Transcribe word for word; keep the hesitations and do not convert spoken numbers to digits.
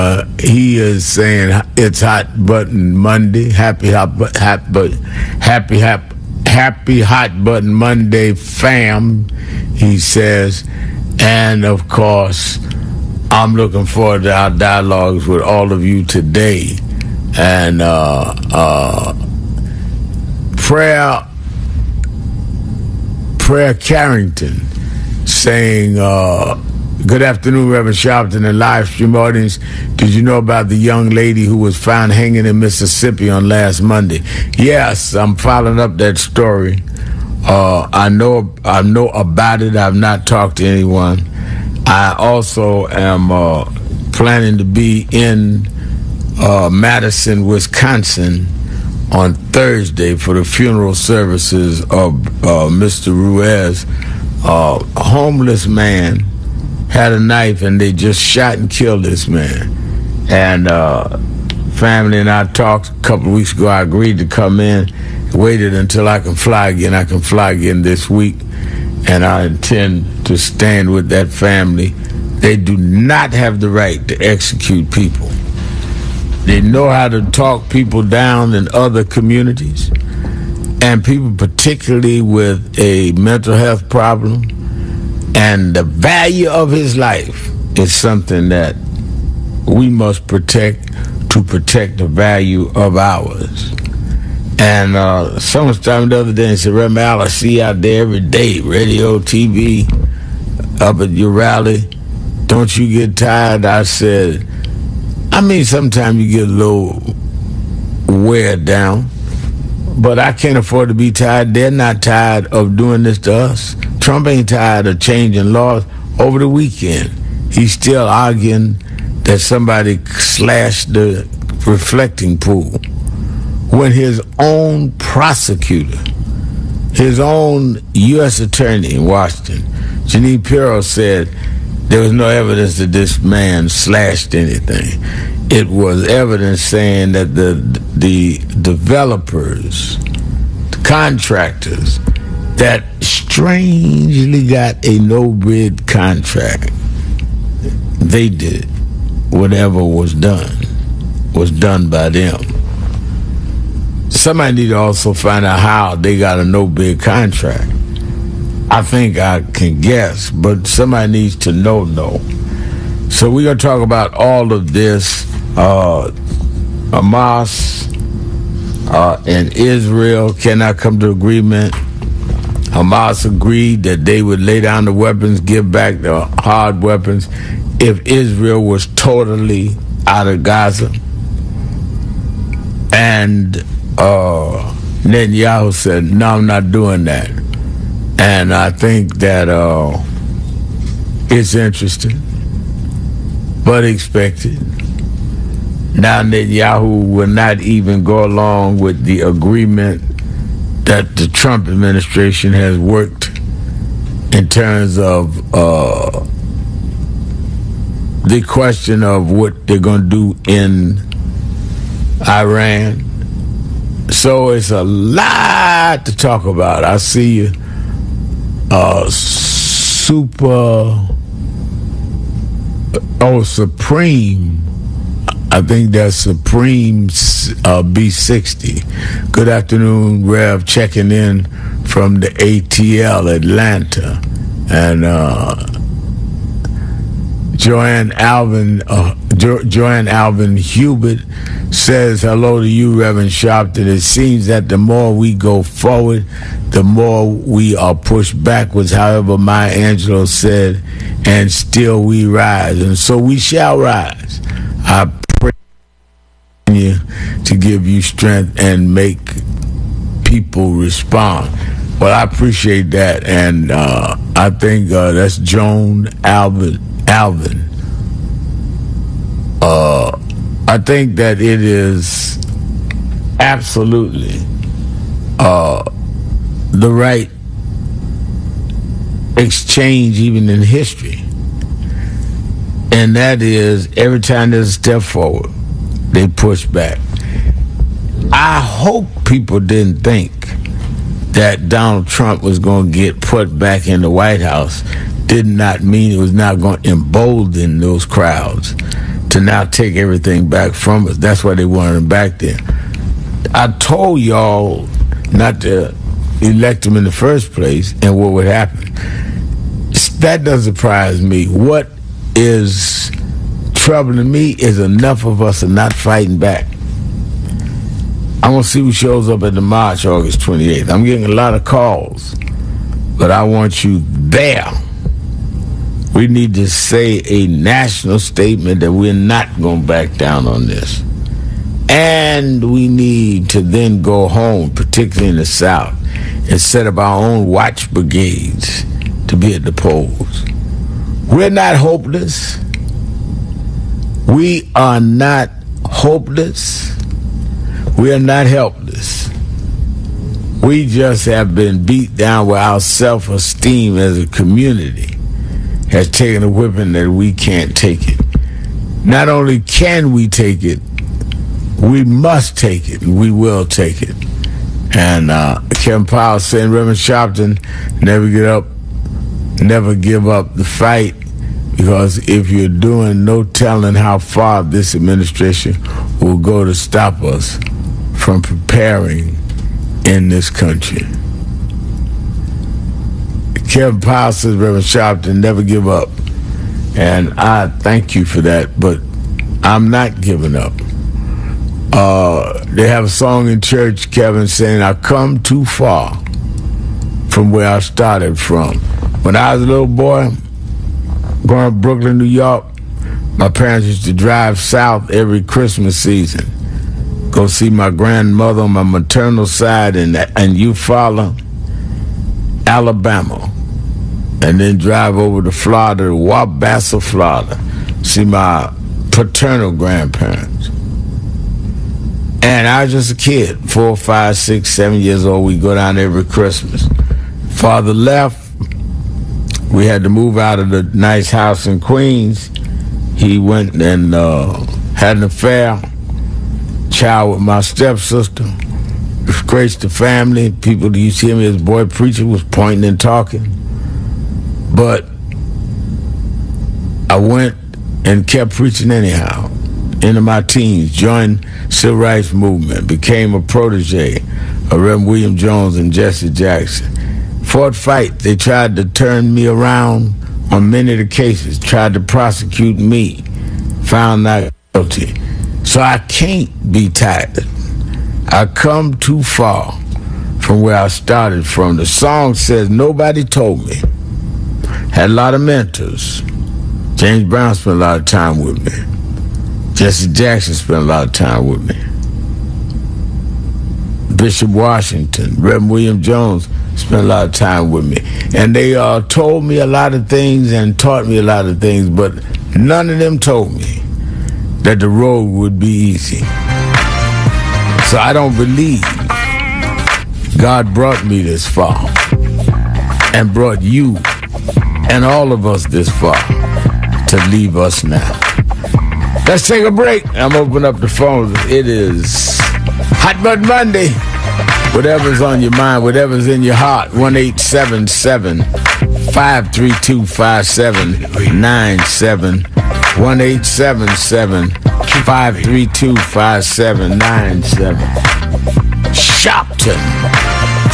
Uh, he is saying it's Hot Button Monday. Happy hot, but happy, happy, happy, happy Hot Button Monday, fam. He says, and of course, I'm looking forward to our dialogues with all of you today. And uh, uh, prayer, prayer Carrington saying. Uh, Good afternoon, Reverend Sharpton and live stream audience. Did you know about the young lady who was found hanging in Mississippi on last Monday? Yes, I'm following up that story. Uh, I know I know about it. I've not talked to anyone. I also am uh, planning to be in uh, Madison, Wisconsin on Thursday for the funeral services of uh, Mister Ruiz, uh, a homeless man. Had a knife and they just shot and killed this man. And uh, family and I talked a couple of weeks ago. I agreed to come in, waited until I can fly again. I can fly again this week, and I intend to stand with that family. They do not have the right to execute people. They know how to talk people down in other communities, and people particularly with a mental health problem. And the value of his life is something that we must protect to protect the value of ours. And uh, someone stopped me the other day and said, Reverend Al, I see you out there every day, radio, T V, up at your rally. Don't you get tired? I said, I mean, sometimes you get a little wear down, but I can't afford to be tired. They're not tired of doing this to us. Trump ain't tired of changing laws. Over the weekend, he's still arguing that somebody slashed the reflecting pool when his own prosecutor, his own U S attorney in Washington, Jeanine Pirro, said there was no evidence that this man slashed anything. It was evidence saying that the the developers, the contractors, that strangely got a no-bid contract, they did whatever was done, was done by them. Somebody need to also find out how they got a no-bid contract. I think I can guess, but somebody needs to know, no. So we're going to talk about all of this. Uh, Hamas uh, and Israel cannot come to agreement. Hamas agreed that they would lay down the weapons, give back the hard weapons if Israel was totally out of Gaza. And uh, Netanyahu said, no, I'm not doing that. And I think that uh, it's interesting, but expected. Now Netanyahu will not even go along with the agreement that the Trump administration has worked in terms of uh, the question of what they're going to do in Iran. So it's a lot to talk about. I see you. Uh, super, oh, Supreme. I think that's Supreme uh, B sixty. Good afternoon, Rev, checking in from the A T L, Atlanta. And uh, Joanne Alvin, uh, jo- Joanne Alvin Hubert says, hello to you, Reverend Sharpton. It seems that the more we go forward, the more we are pushed backwards, however Maya Angelou said, and still we rise. And so we shall rise. I you to give you strength and make people respond. Well, I appreciate that, and uh, I think uh, that's Joan Alvin. Alvin. Uh, I think that it is absolutely uh, the right exchange, even in history, and that is every time there's a step forward, they push back. I hope people didn't think that Donald Trump was going to get put back in the White House. Did not mean it was not going to embolden those crowds. to now take everything back from us. That's why they wanted him back there. I told y'all not to elect him in the first place and what would happen. That doesn't surprise me. What is troubling me is enough of us are not fighting back. I'm going to see who shows up at the march August twenty-eighth. I'm getting a lot of calls, but I want you there. We need to say a national statement that we're not going to back down on this. And we need to then go home, particularly in the South, and set up our own watch brigades to be at the polls. We're not hopeless. We are not hopeless. We are not helpless. We just have been beat down where our self-esteem as a community has taken a whipping that we can't take it. Not only can we take it, we must take it, and we will take it. And uh, Kevin Powell saying, Reverend Sharpton, never get up, never give up the fight, because if you're doing, no telling how far this administration will go to stop us from preparing in this country. Kevin Powell says, Reverend Sharpton, never give up. And I thank you for that, but I'm not giving up. Uh, they have a song in church, Kevin, saying, I come too far from where I started from. When I was a little boy, going to Brooklyn, New York, my parents used to drive south every Christmas season. Go see my grandmother on my maternal side in, in Eufaula, Alabama. And then drive over to Florida, to Wabassa, Florida, see my paternal grandparents. And I was just a kid, four, five, six, seven years old. We go down every Christmas. Father left. We had to move out of the nice house in Queens. He went and uh, had an affair, child with my stepsister, disgraced the family. People used to hear me as boy preacher, was pointing and talking. But I went and kept preaching anyhow. Into my teens, joined Civil Rights Movement, became a protege of Reverend William Jones and Jesse Jackson. Fought fight. They tried to turn me around on many of the cases, tried to prosecute me, found not guilty. So I can't be tired. I come too far from where I started from. The song says, nobody told me. Had a lot of mentors. James Brown spent a lot of time with me. Jesse Jackson spent a lot of time with me. Bishop Washington, Reverend William Jones spent a lot of time with me. And they uh, told me a lot of things and taught me a lot of things, but none of them told me that the road would be easy. So I don't believe God brought me this far and brought you and all of us this far to leave us now. Let's take a break. I'm opening up the phones. It is Hot Button Monday. Whatever's on your mind, whatever's in your heart. one eight seven seven, five three two, five seven nine seven. one eight seven seven, five three two, five seven nine seven. Sharpton.